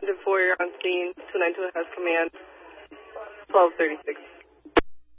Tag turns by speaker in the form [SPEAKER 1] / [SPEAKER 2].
[SPEAKER 1] 10-4, you're on scene. 292 has command. 1236.